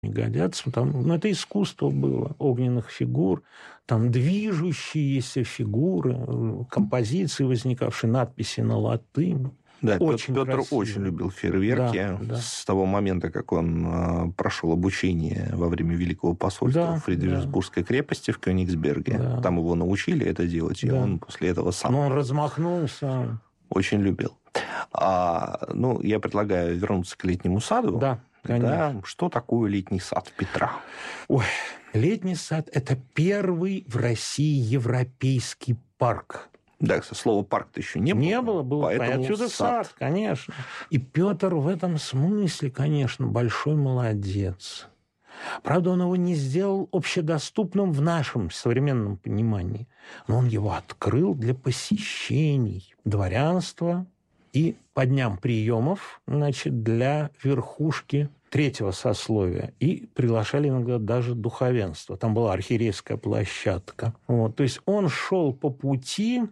не годятся. Там, ну, это искусство было, огненных фигур, там движущиеся фигуры, композиции, возникавшие, надписи на латыни. Да, очень Петр красиво. очень любил фейерверки. Да. С того момента, как он прошел обучение во время Великого посольства в Фридрихсбургской крепости в Кёнигсберге. Да. Там его научили это делать, и он после этого сам... Но он размахнулся. Очень любил. Я предлагаю вернуться к летнему саду. Да, конечно. Да, что такое летний сад Петра? Ой, летний сад – это первый в России европейский парк. Да, слова «парк»-то еще не было. Не было, был отсюда сад, конечно. И Петр в этом смысле, конечно, большой молодец. Правда, он его не сделал общедоступным в нашем современном понимании, но он его открыл для посещений дворянства и по дням приемов, для верхушки третьего сословия. И приглашали иногда даже духовенство. Там была архиерейская площадка. То есть он шел по пути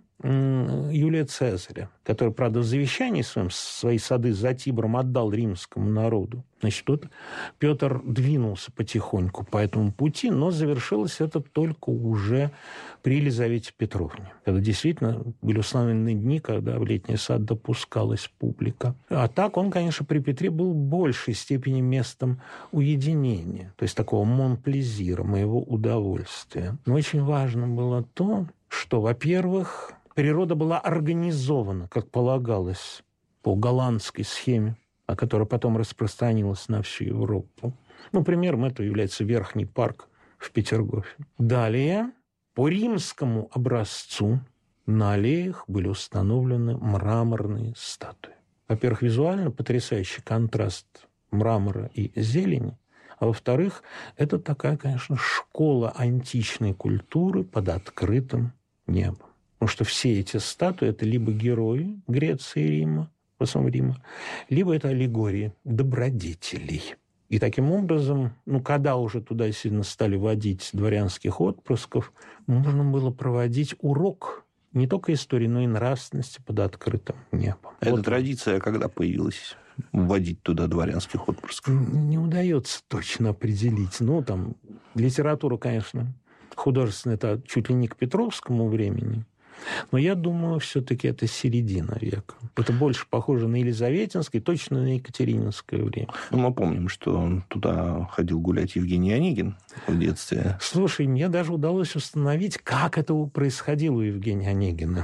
Юлия Цезаря, который, правда, в завещании своем свои сады за Тибром отдал римскому народу. Значит, Петр двинулся потихоньку по этому пути, но завершилось это только уже при Елизавете Петровне, когда действительно были установлены дни, когда в летний сад допускалась публика. А так он, конечно, при Петре был в большей степени местом уединения, то есть такого монплезира, моего удовольствия. Но очень важно было то, что, во-первых, природа была организована, как полагалось, по голландской схеме, которая потом распространилась на всю Европу. Примером этого является Верхний парк в Петергофе. Далее, по римскому образцу, на аллеях были установлены мраморные статуи. Во-первых, визуально потрясающий контраст мрамора и зелени. А во-вторых, это такая, конечно, школа античной культуры под открытым небом. Потому что все эти статуи – это либо герои Греции и Рима, в основном Рима, либо это аллегории добродетелей. И таким образом, когда уже туда действительно стали водить дворянских отпрысков, можно было проводить урок не только истории, но и нравственности под открытым небом. Эта традиция когда появилась? Вводить туда дворянских отпрысков? Не удается точно определить. Литература, конечно, художественная, это чуть ли не к Петровскому времени. Но я думаю, все-таки это середина века. Это больше похоже на Елизаветинское, точно на Екатерининское время. Мы помним, что туда ходил гулять Евгений Онегин в детстве. Слушай, мне даже удалось установить, как это происходило у Евгения Онегина.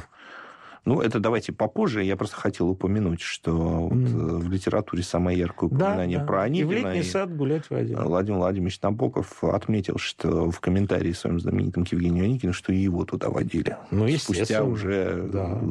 Это давайте попозже. Я просто хотел упомянуть, что в литературе самое яркое упоминание про Онегина. И в летний сад гулять водил. Владимир Владимирович Набоков отметил, что в комментарии своем знаменитом к Евгению Онегину, что и его туда водили. Спустя уже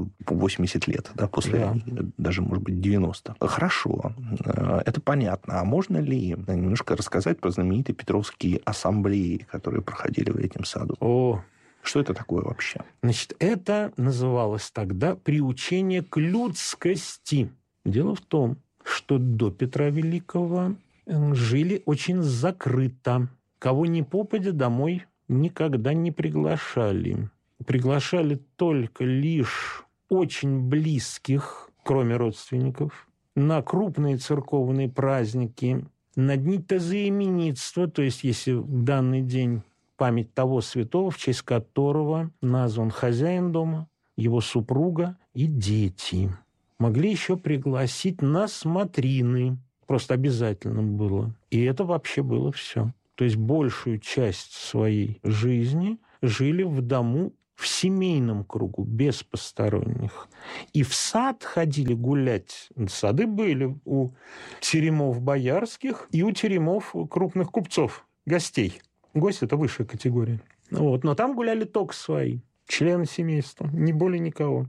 80 лет, после, даже, может быть, 90. Хорошо, это понятно. А можно ли немножко рассказать про знаменитые Петровские ассамблеи, которые проходили в летнем саду? Что это такое вообще? Значит, это называлось тогда приучение к людскости. Дело в том, что до Петра Великого жили очень закрыто. Кого ни попадя, домой никогда не приглашали. Приглашали только лишь очень близких, кроме родственников, на крупные церковные праздники, на дни тезаименитства, то есть если в данный день память того святого, в честь которого назван хозяин дома, его супруга и дети. Могли еще пригласить на смотрины. Просто обязательно было. И это вообще было все. То есть большую часть своей жизни жили в дому в семейном кругу, без посторонних. И в сад ходили гулять. Сады были у теремов боярских и у теремов крупных купцов, гостей. Гость – это высшая категория. Но там гуляли только свои, члены семейства, не более никого.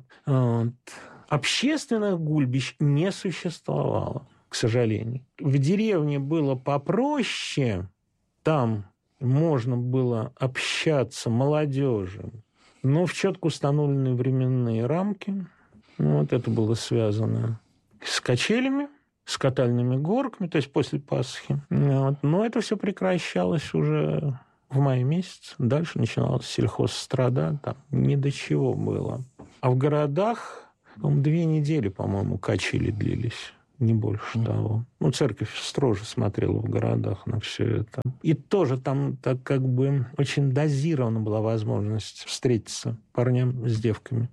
Общественных гульбищ не существовало, к сожалению. В деревне было попроще, там можно было общаться молодежи, но в четко установленные временные рамки. Это было связано с качелями, с катальными горками, то есть после Пасхи. Но это все прекращалось уже в мае месяце. Дальше начиналась сельхозстрада, там ни до чего было. А в городах 2 недели, по-моему, качели длились. не больше того. Ну, церковь строже смотрела в городах на все это. И тоже там так как бы очень дозирована была возможность встретиться парням с девками.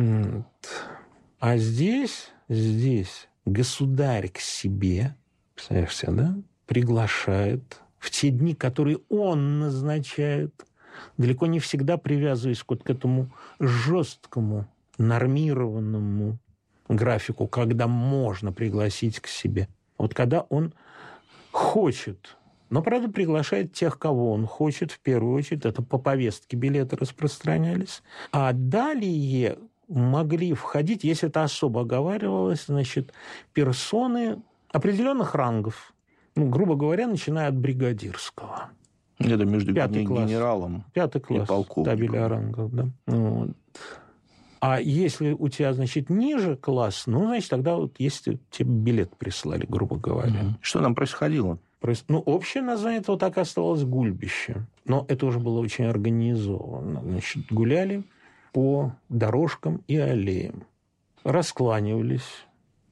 А здесь государь к себе, представляешь себе, да, приглашает в те дни, которые он назначает, далеко не всегда привязываясь вот к этому жесткому, нормированному графику, когда можно пригласить к себе. Вот когда он хочет, но, правда, приглашает тех, кого он хочет, в первую очередь, это по повестке билеты распространялись. А далее могли входить, если это особо оговаривалось, значит, персоны определенных рангов. Ну, грубо говоря, начиная от бригадирского. Это между генералом и полковником. Табеля рангов, да. Вот. А если у тебя, значит, ниже класс, ну, значит, тогда вот если тебе билет прислали, грубо говоря. Что там происходило? Ну, общее название этого так и оставалось гульбище. Но это уже было очень организовано. Значит, гуляли по дорожкам и аллеям. Раскланивались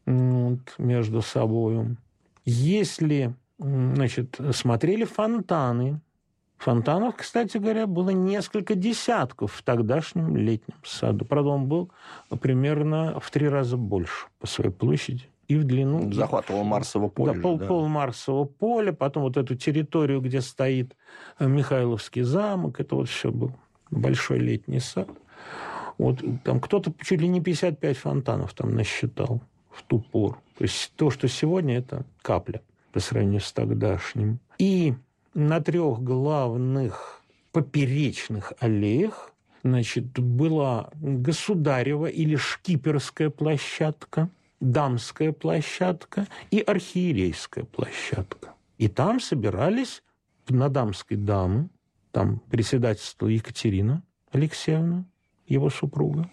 между собой. Если, значит, смотрели фонтаны. Фонтанов, кстати говоря, было несколько десятков в тогдашнем летнем саду. Правда, он был примерно в 3 раза больше по своей площади и в длину. Захватывал Марсово поле. Да, пол Марсового поля, потом вот эту территорию, где стоит Михайловский замок, это вот все был большой летний сад. Вот там кто-то чуть ли не 55 фонтанов там насчитал в ту пору. То есть то, что сегодня, это капля по сравнению с тогдашним. И на 3 главных поперечных аллеях, значит, была государева или шкиперская площадка, дамская площадка и архиерейская площадка. И там собирались на дамской дамы, там председательствовала Екатерина Алексеевна, его супруга,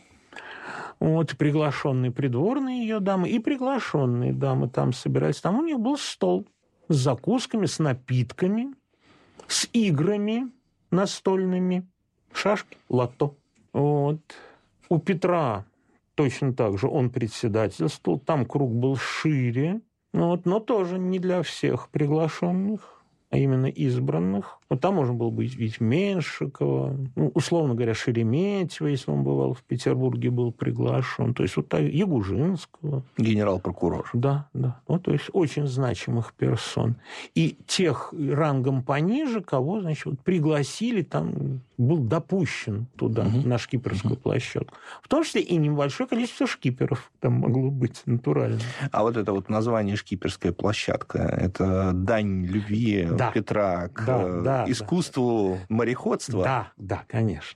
вот, приглашенные придворные ее дамы и приглашенные дамы там собирались. Там у них был стол с закусками, с напитками, с играми настольными, шашки, лото. Вот. У Петра точно так же он председательствовал, там круг был шире, вот, но тоже не для всех приглашенных, а именно избранных. Вот там можно было бы видеть Меншикова, ну, условно говоря, Шереметьева, если он бывал в Петербурге, был приглашен. То есть вот Ягужинского. Генерал-прокурор. Да. Вот, то есть очень значимых персон. И тех рангом пониже, кого, значит, вот пригласили, там был допущен туда, на шкиперскую площадку. В том числе и небольшое количество шкиперов там могло быть натурально. А вот это вот название «шкиперская площадка» – это дань любви Петра к искусству мореходства? Да, конечно.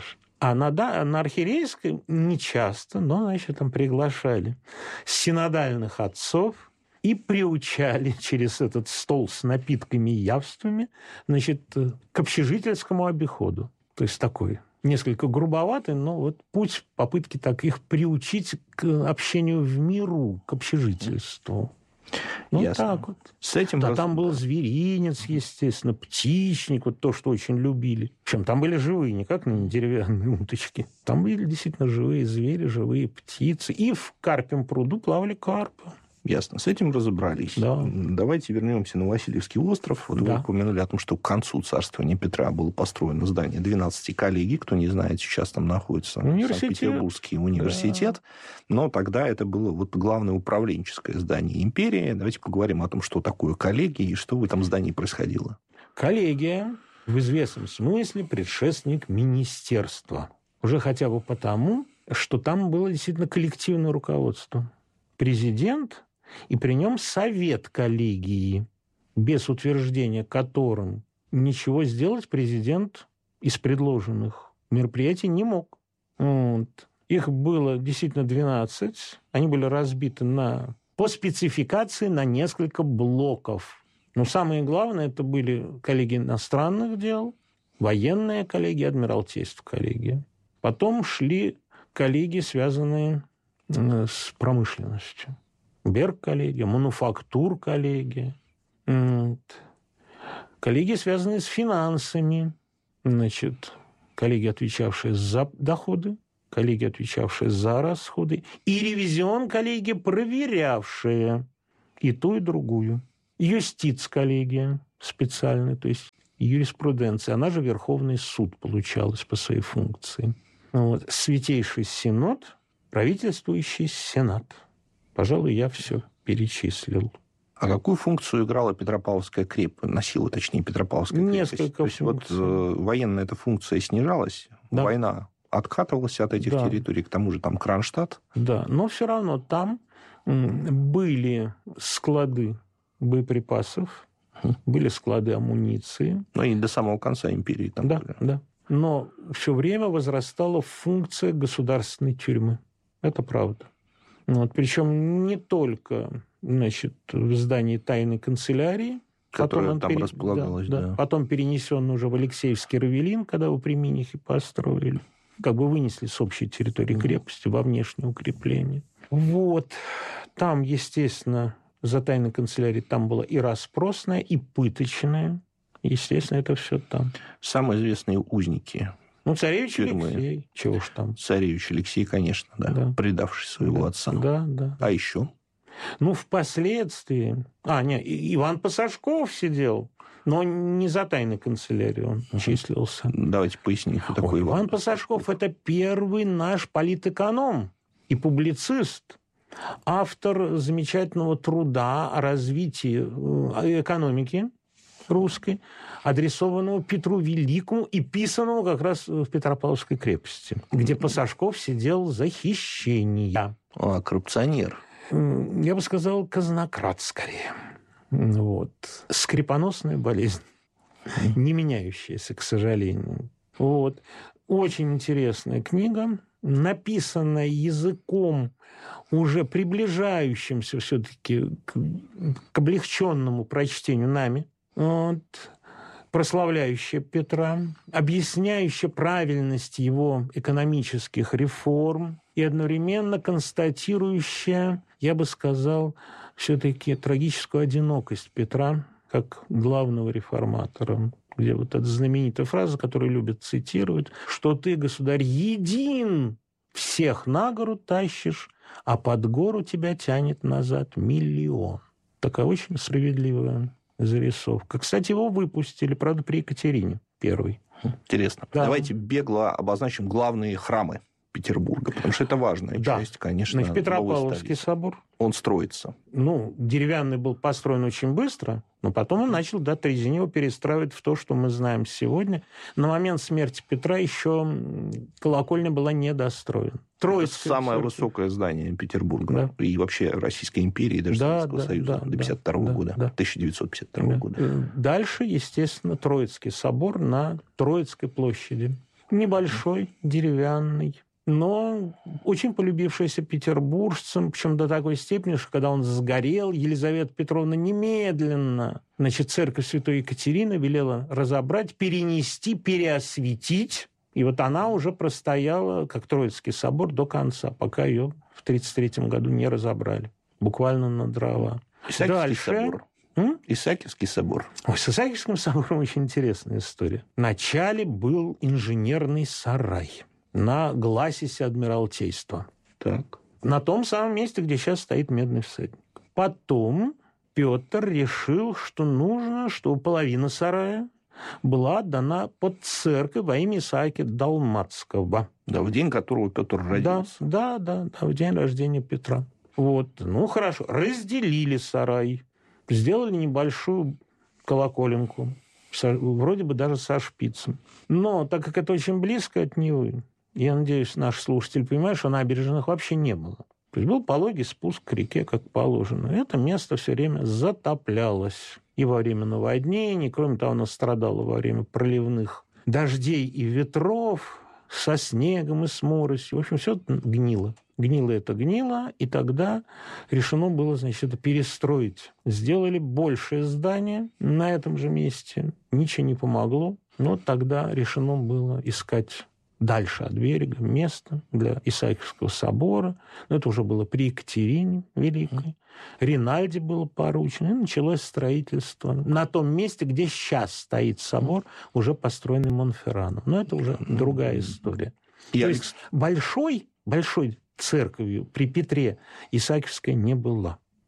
А на архиерейской не часто, но, значит, там приглашали синодальных отцов и приучали через этот стол с напитками и явствами, значит, к общежительскому обиходу. То есть такой несколько грубоватый, но вот путь попытки так их приучить к общению в миру, к общежительству. Ну, ясно. Так вот. С этим там был зверинец, естественно, птичник, вот то, что очень любили. Причем там были живые, не как на деревянные уточки. Там были действительно живые звери, живые птицы. И в Карпьем пруду плавали карпы. Ясно. С этим разобрались. Да. Давайте вернемся на Васильевский остров. Вот вы упомянули о том, что к концу царствования Петра было построено здание 12 коллегий. Кто не знает, сейчас там находится Санкт-Петербургский университет. Да. Но тогда это было вот главное управленческое здание империи. Давайте поговорим о том, что такое коллегия и что в этом здании происходило. Коллегия в известном смысле предшественник министерства. Уже хотя бы потому, что там было действительно коллективное руководство. Президент и при нем совет коллегии, без утверждения которым ничего сделать президент из предложенных мероприятий не мог. Вот. Их было действительно 12. Они были разбиты по спецификации на несколько блоков. Но самое главное, это были коллегии иностранных дел, военная коллегия, адмиралтейство коллегия. Потом шли коллегии, связанные с промышленностью. Берг-коллегия, мануфактур-коллегия. Коллегии, связанные с финансами. Значит, коллегия, отвечавшая за доходы, коллегия, отвечавшая за расходы, и ревизион коллегия, проверявшая и ту, и другую. Юстиц-коллегия специальная, то есть юриспруденция, она же Верховный суд получалась по своей функции. Вот. Святейший Синод, правительствующий Сенат. Пожалуй, я все перечислил. А какую функцию играла Петропавловская крепость? Носила, точнее, Петропавловская крепость? Несколько функций. Вот военная эта функция снижалась, да. Война откатывалась от этих территорий, к тому же там Кронштадт. Да, но все равно там были склады боеприпасов, были склады амуниции. Ну и до самого конца империи там были. Да. Но все время возрастала функция государственной тюрьмы. Это правда. Вот. Причем не только, значит, в здании тайной канцелярии, которая там располагалась. Да. Потом перенесен уже в Алексеевский Равелин, когда его при Минихе построили. Как бы вынесли с общей территории крепости во внешнее укрепление. Вот. Там, естественно, за тайной канцелярией там была и расспросная, и пыточная. Естественно, это все там. Самые известные узники. Ну, царевич Алексей. Чего уж там. Царевич Алексей, конечно, да. Предавший своего отца. Да. А еще? Ну, впоследствии... Иван Посажков сидел. Но не за тайной канцелярией он числился. Давайте поясним, кто такой Иван Посажков. Это первый наш политэконом и публицист. Автор замечательного труда о развитии экономики русской, адресованного Петру Великому и писанного как раз в Петропавловской крепости, где Посажков сидел за хищение. Коррупционер. Я бы сказал, казнократ скорее. Вот. Скрипоносная болезнь, не меняющаяся, к сожалению. Вот. Очень интересная книга, написанная языком, уже приближающимся все-таки к облегченному прочтению нами, вот, прославляющая Петра, объясняющая правильность его экономических реформ и одновременно констатирующая, я бы сказал, все-таки трагическую одинокость Петра как главного реформатора, где вот эта знаменитая фраза, которую любят цитировать, что ты, государь, един, всех на гору тащишь, а под гору тебя тянет назад 1 000 000. Такая очень справедливая зарисовка. Кстати, его выпустили, правда, при Екатерине I. Интересно. Да. Давайте бегло обозначим главные храмы Петербурга, потому что это важная часть, конечно. Значит, Петропавловский собор. Он строится. Ну, деревянный был построен очень быстро, но потом он начал, Трезинева перестраивать в то, что мы знаем сегодня. На момент смерти Петра еще колокольня была недостроена. Троицкое самое высокое здание Петербурга и вообще Российской империи, даже Советского Союза до 1952 года, 1952 года. Дальше, естественно, Троицкий собор на Троицкой площади. Небольшой, деревянный, но очень полюбившийся петербуржцам, причем до такой степени, что когда он сгорел, Елизавета Петровна немедленно, церковь Святой Екатерины велела разобрать, перенести, переосветить. И вот она уже простояла, как Троицкий собор, до конца, пока ее в 1933 году не разобрали. Буквально на дрова. Исаакиевский собор. Исаакиевский собор. С Исаакиевским собором очень интересная история. Вначале был инженерный сарай на гласисе Адмиралтейства. Так. На том самом месте, где сейчас стоит Медный всадник. Потом Петр решил, что нужно, чтобы половина сарая была отдана под церковь во имя Исааки Далматского. Да, в день которого Петр родился. Да, в день рождения Петра. Вот. Хорошо. Разделили сарай. Сделали небольшую колоколенку. Вроде бы даже со шпицем. Но так как это очень близко от Невы, я надеюсь, наш слушатель понимает, что набережных вообще не было. То есть был пологий спуск к реке, как положено. Это место все время затоплялось. И во время наводнений, кроме того, оно страдало во время проливных дождей и ветров, со снегом и с моросью. В общем, все гнило. Гнило, и тогда решено было, это перестроить. Сделали большее здание на этом же месте. Ничего не помогло. Но тогда решено было искать дальше от берега место для Исаакиевского собора. Но это уже было при Екатерине Великой. Ринальде было поручено, и началось строительство на том месте, где сейчас стоит собор, уже построенный Монферраном. Но это уже другая история. То есть большой церковью при Петре Исаакиевская не была.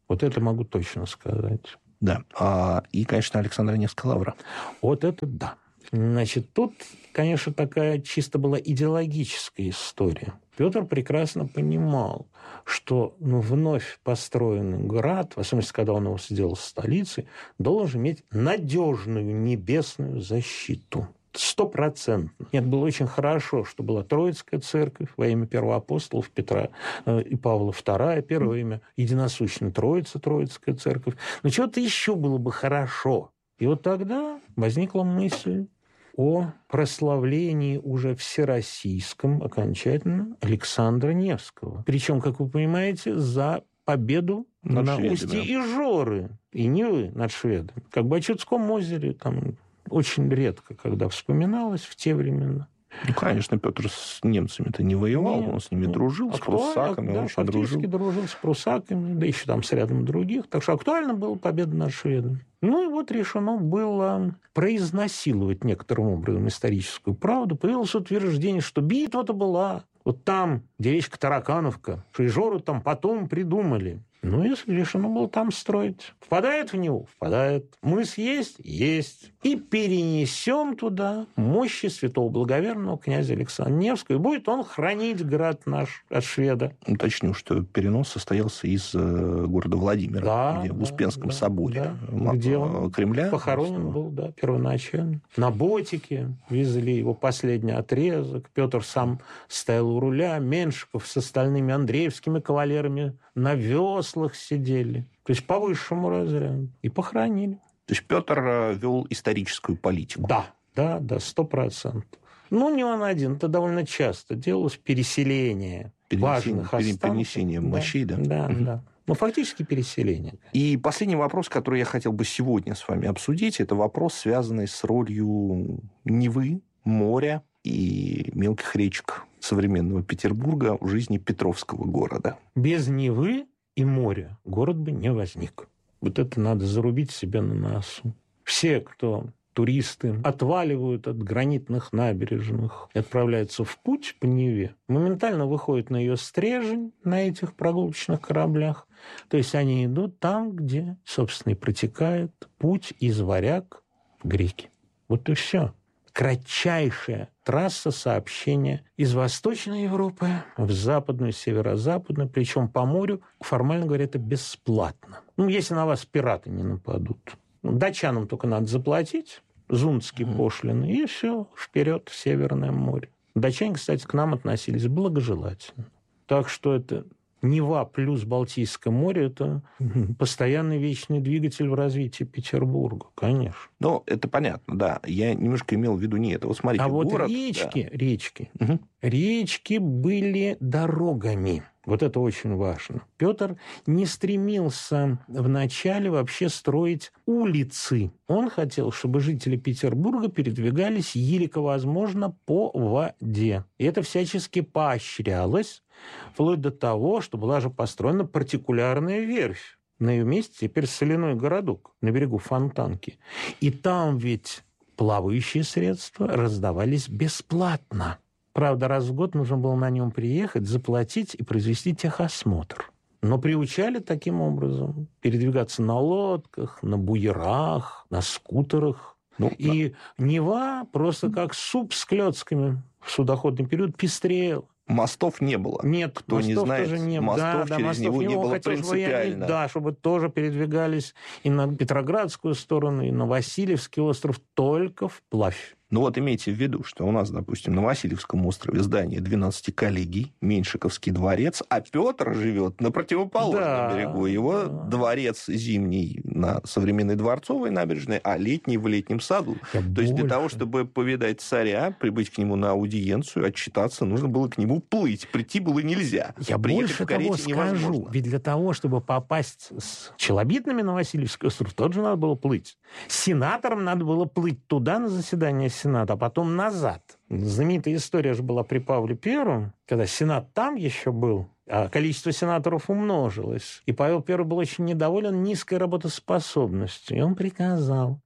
Вот это могу точно сказать. Да. И, конечно, Александра Невская лавра. Вот это да. Значит, тут, конечно, такая чисто была идеологическая история. Петр прекрасно понимал, что вновь построенный град, в особенности, когда он его сделал столицей, должен иметь надежную небесную защиту. 100%. Нет, было очень хорошо, что была Троицкая церковь во имя первоапостолов Петра и Павла II, первое имя единосущная Троица, Троицкая церковь. Но чего-то еще было бы хорошо. И вот тогда возникла мысль о прославлении уже всероссийском окончательно Александра Невского. Причем, как вы понимаете, за победу на устье Ижоры и Невы над шведами. Как бы о Чудском озере там очень редко, когда вспоминалось в те времена. Конечно, Петр с немцами-то не воевал, он с ними дружил, с пруссаками, да, очень дружил. Дружил с пруссаками, да еще там с рядом других. Так что актуально была победа над шведами. И вот решено было произнасиловать некоторым образом историческую правду. Появилось утверждение, что битва-то была вот там, где речка Таракановка, что Ижору там потом придумали. Если решено было там строить. Впадает в него? Впадает. Мыс есть? Есть. И перенесем туда мощи святого благоверного князя Александра Невского. И будет он хранить град наш от шведа. Уточню, что перенос состоялся из города Владимира, где в Успенском соборе где он Кремля похоронен был, первоначально. На ботике везли его последний отрезок. Петр сам стоял у руля, Меншиков с остальными андреевскими кавалерами на веслах сидели. То есть по высшему разряду. И похоронили. То есть Петр вел историческую политику. Да, 100%. Не он один. Это довольно часто делалось переселение важных останков. Перенесение мощей, да? Да. Фактически переселение. И последний вопрос, который я хотел бы сегодня с вами обсудить, это вопрос, связанный с ролью Невы, моря и мелких речек современного Петербурга в жизни Петровского города. Без Невы и моря город бы не возник. Вот это надо зарубить себе на носу. Все, кто туристы, отваливают от гранитных набережных и отправляются в путь по Неве, моментально выходят на ее стрежень на этих прогулочных кораблях. То есть они идут там, где, собственно, и протекает путь из Варяг в Греки. Вот и все. Кратчайшая трасса сообщения из Восточной Европы в Западную, Северо-Западную, причем по морю, формально говоря, это бесплатно. Если на вас пираты не нападут. Датчанам только надо заплатить зундские пошлины, и все, вперед в Северное море. Датчане, кстати, к нам относились благожелательно. Так что это Нева плюс Балтийское море – это постоянный вечный двигатель в развитии Петербурга, конечно. Это понятно, да. Я немножко имел в виду не это. Вот смотрите, город... Речки были дорогами. Вот это очень важно. Петр не стремился вначале вообще строить улицы. Он хотел, чтобы жители Петербурга передвигались елико возможно по воде. И это всячески поощрялось, вплоть до того, что была же построена партикулярная верфь. На ее месте теперь соляной городок на берегу Фонтанки. И там ведь плавающие средства раздавались бесплатно. Правда, раз в год нужно было на нем приехать, заплатить и произвести техосмотр. Но приучали таким образом передвигаться на лодках, на буерах, на скутерах. И Нева просто как суп с клёцками в судоходный период пестрел. Мостов не было. Нет, кто не знает, тоже нет. мостов через него не было принципиально. Чтобы тоже передвигались и на Петроградскую сторону, и на Васильевский остров только вплавь. Имейте в виду, что у нас, допустим, на Васильевском острове здание 12 коллегий, Меньшиковский дворец, а Петр живет на противоположном берегу. Его дворец зимний на современной Дворцовой набережной, а летний в Летнем саду. То есть для того, чтобы повидать царя, прибыть к нему на аудиенцию, отчитаться, нужно было к нему плыть. Прийти было нельзя. Я больше того скажу. Ведь для того, чтобы попасть с челобитными на Васильевский остров, тоже надо было плыть. Сенаторам надо было плыть туда на заседание Сената, а потом назад. Знаменитая история же была при Павле I, когда Сенат там еще был, а количество сенаторов умножилось. И Павел I был очень недоволен низкой работоспособностью. И он приказал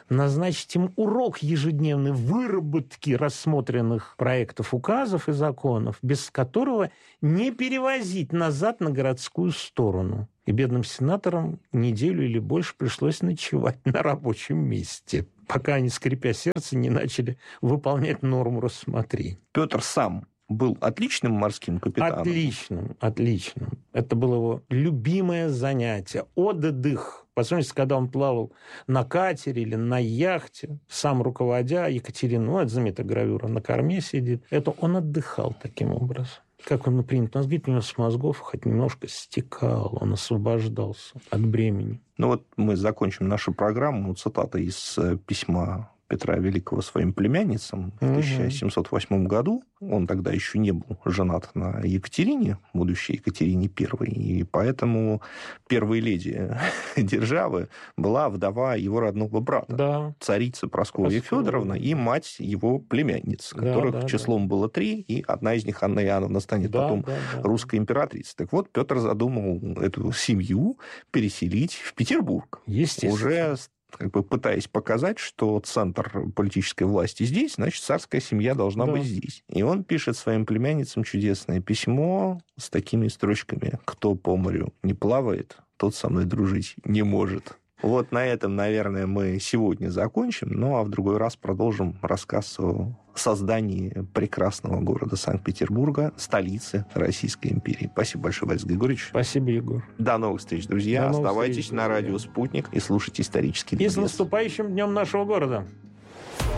назначить им урок ежедневной выработки рассмотренных проектов указов и законов, без которого не перевозить назад на городскую сторону. И бедным сенаторам неделю или больше пришлось ночевать на рабочем месте, пока они, скрипя сердце, не начали выполнять норму рассмотрений. Петр сам был отличным морским капитаном? Отличным. Это было его любимое занятие. Отдых. По сути, когда он плавал на катере или на яхте, сам руководя, Екатерина, это знаменитая гравюра, на корме сидит, это он отдыхал таким образом. Как он принято, у нас у него с мозгов хоть немножко стекал, он освобождался от бремени. Мы закончим нашу программу цитатой из письма Петра Великого своим племянницам в 1708 году. Он тогда еще не был женат на Екатерине, будущей Екатерине I, и поэтому первой леди державы была вдова его родного брата, царица Прасковья Федоровна и мать его племянниц, которых числом было 3, и одна из них, Анна Иоанновна, станет потом русской императрицей. Так вот, Петр задумал эту семью переселить в Петербург. Естественно. Уже пытаясь показать, что центр политической власти здесь, значит, царская семья должна быть здесь. И он пишет своим племянницам чудесное письмо с такими строчками: «Кто по морю не плавает, тот со мной дружить не может». На этом, наверное, мы сегодня закончим, а в другой раз продолжим рассказ о создании прекрасного города Санкт-Петербурга, столицы Российской империи. Спасибо большое, Борис Григорьевич. Спасибо, Егор. До новых встреч, друзья. Оставайтесь на радио «Спутник» и слушайте «Исторический дигест». И с наступающим днем нашего города!